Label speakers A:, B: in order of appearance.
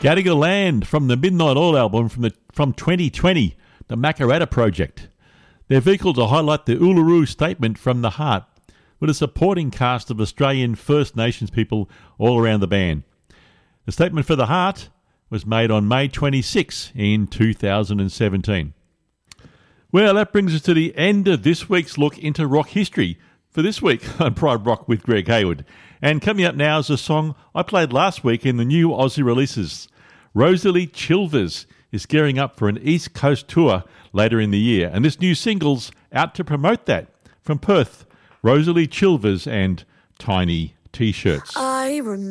A: Gadigal Land from the Midnight Oil album from 2020, the Makarrata Project. Their vehicle to highlight the Uluru Statement from the Heart, with a supporting cast of Australian First Nations people all around the band. The Statement for the Heart was made on May 26 in 2017. Well, that brings us to the end of this week's look into rock history for this week on Pride Rock with Greg Hayward. And coming up now is a song I played last week in the new Aussie releases. Rosalie Chilvers is gearing up for an East Coast tour later in the year, and this new single's out to promote that. From Perth, Rosalie Chilvers and Tiny T-Shirts.
B: I remember